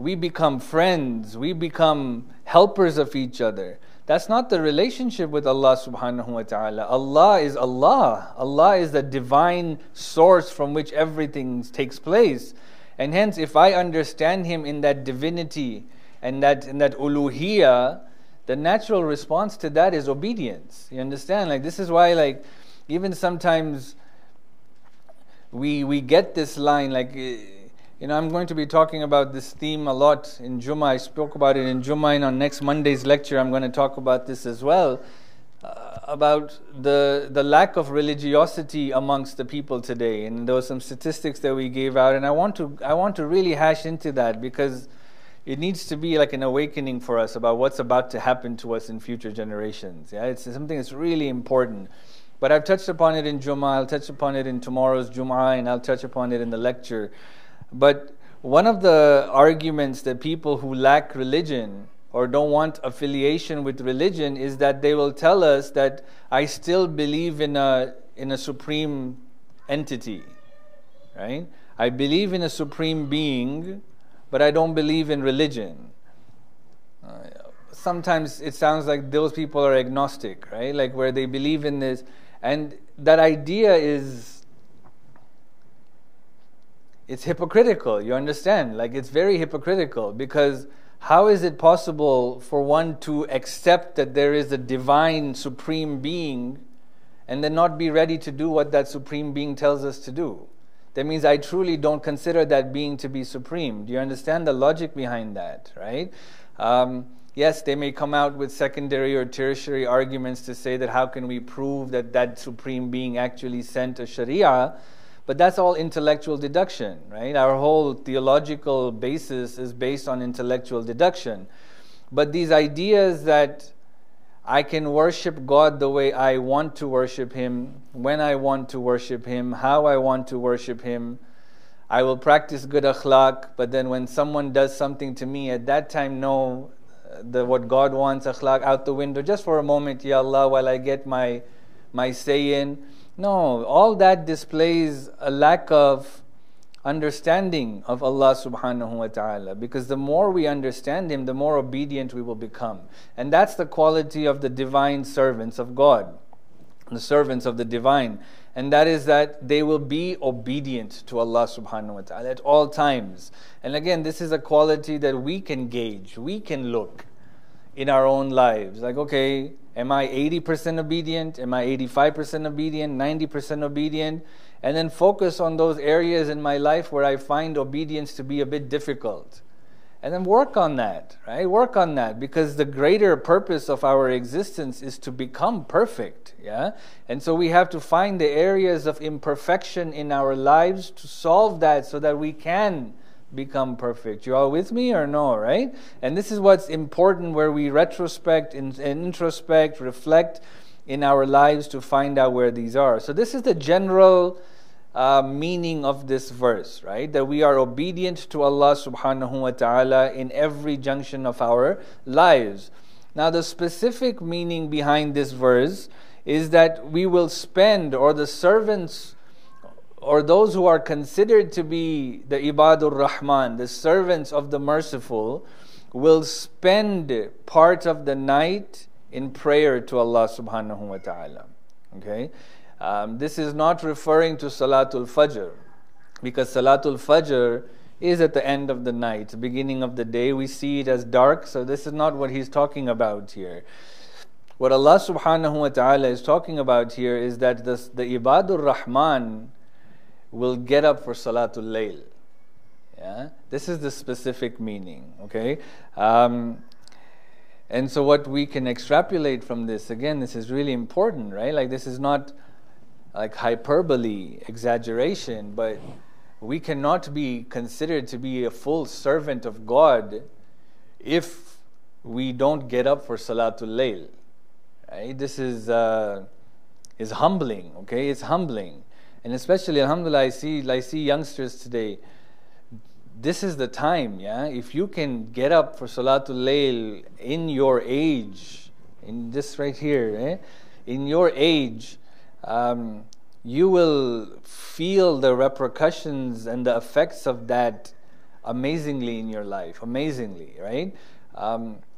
we become friends, we become helpers of each other. That's not the relationship with Allah subhanahu wa ta'ala. Allah is Allah. Allah is the divine source from which everything takes place. And hence, if I understand Him in that divinity and in that uluhiyya, the natural response to that is obedience. You understand? Like, this is why, like, even sometimes we get this line, like, you know, I'm going to be talking about this theme a lot in Jummah. I spoke about it in Jummah, and on next Monday's lecture I'm going to talk about this as well, about the lack of religiosity amongst the people today. And there were some statistics that we gave out, and I want to really hash into that, because it needs to be like an awakening for us about what's about to happen to us in future generations. Yeah, it's something that's really important. But I've touched upon it in Jummah, I'll touch upon it in tomorrow's Jum'ah, and I'll touch upon it in the lecture. But one of the arguments that people who lack religion or don't want affiliation with religion is that they will tell us that I still believe in a supreme entity, right? I believe in a supreme being, but I don't believe in religion. Sometimes it sounds like those people are agnostic, right? Like, where they believe in this, and that idea it's hypocritical, you understand? Like, it's very hypocritical, because how is it possible for one to accept that there is a divine supreme being and then not be ready to do what that supreme being tells us to do? That means I truly don't consider that being to be supreme. Do you understand the logic behind that, right? Yes, they may come out with secondary or tertiary arguments to say that how can we prove that that supreme being actually sent a sharia? But that's all intellectual deduction, right? Our whole theological basis is based on intellectual deduction. But these ideas that I can worship God the way I want to worship Him, when I want to worship Him, how I want to worship Him, I will practice good akhlaq, but then when someone does something to me, at that time, no, what God wants, akhlaq, out the window, just for a moment, Ya Allah, while I get my say in. No, all that displays a lack of understanding of Allah subhanahu wa ta'ala, because the more we understand Him, the more obedient we will become. And that's the quality of the divine servants of God, the servants of the divine. And that is that they will be obedient to Allah subhanahu wa ta'ala at all times. And again, this is a quality that we can gauge, we can look in our own lives. Like, okay, am I 80% obedient? Am I 85% obedient? 90% obedient? And then focus on those areas in my life where I find obedience to be a bit difficult. And then work on that, right? Work on that, because the greater purpose of our existence is to become perfect, yeah? And so we have to find the areas of imperfection in our lives to solve that so that we can become perfect. You all with me or no, right? And this is what's important, where we retrospect and introspect, reflect in our lives to find out where these are. So this is the general meaning of this verse, right? That we are obedient to Allah subhanahu wa ta'ala in every junction of our lives. Now, the specific meaning behind this verse is that we will spend, or the servants, or those who are considered to be the Ibadur Rahman, the servants of the Merciful, will spend part of the night in prayer to Allah subhanahu wa ta'ala. Okay? This is not referring to Salatul Fajr, because Salatul Fajr is at the end of the night, beginning of the day. We see it as dark, so this is not what he's talking about here. What Allah subhanahu wa ta'ala is talking about here is that the Ibadur Rahman will get up for Salatul Layl. Yeah? This is the specific meaning, okay? And so what we can extrapolate from this, again, this is really important, right? Like, this is not like hyperbole, exaggeration, but we cannot be considered to be a full servant of God if we don't get up for Salatul Layl. Right? This is humbling, okay? It's humbling. And especially, alhamdulillah, I see youngsters today. This is the time, yeah? If you can get up for Salatul Layl in your age, in this right here, in your age, you will feel the repercussions and the effects of that amazingly in your life, amazingly, right?